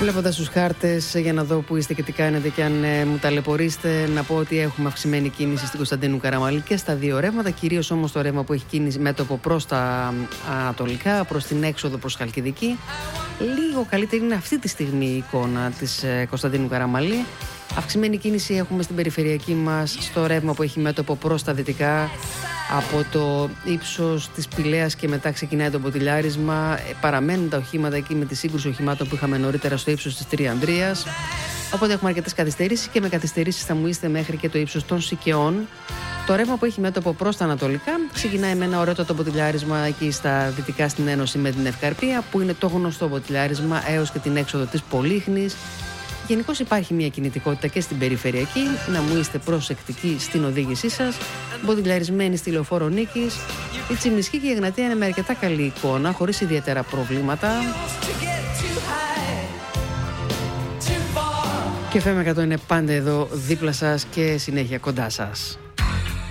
Βλέποντας τους χάρτες για να δω που είστε και τι κάνετε και αν μου ταλαιπωρήσετε, να πω ότι έχουμε αυξημένη κίνηση στην Κωνσταντίνου Καραμαλή και στα δύο ρεύματα, κυρίως όμως το ρεύμα που έχει κίνηση μέτωπο προς τα ανατολικά, προς την έξοδο προς Χαλκιδική. Λίγο καλύτερη είναι αυτή τη στιγμή η εικόνα της Κωνσταντίνου Καραμαλή. Αυξημένη κίνηση έχουμε στην περιφερειακή μας στο ρεύμα που έχει μέτωπο προς τα δυτικά. Από το ύψος της Πηλαίας και μετά ξεκινάει το ποτηλιάρισμα. Παραμένουν τα οχήματα εκεί με τη σύγκρουση οχημάτων που είχαμε νωρίτερα στο ύψος της Τριανδρίας. Οπότε έχουμε αρκετές καθυστερήσεις και με καθυστερήσεις θα μου είστε μέχρι και το ύψος των Σικαιών. Το ρεύμα που έχει μέτωπο προς τα ανατολικά ξεκινάει με ένα ωραιότατο ποτηλιάρισμα εκεί στα δυτικά στην Ένωση με την Ευκαρπία, που είναι το γνωστό ποτηλιάρισμα έως και την έξοδο της Πολύχνης. Γενικώς υπάρχει μια κινητικότητα και στην περιφερειακή, να μου είστε προσεκτικοί στην οδήγησή σας. Μποτιλιαρισμένοι στη Λεωφόρο Νίκης. Η Τσιμισκή και η Εγνατία είναι με αρκετά καλή εικόνα, χωρίς ιδιαίτερα προβλήματα. Και FM 100 είναι πάντα εδώ δίπλα σας και συνέχεια κοντά σας.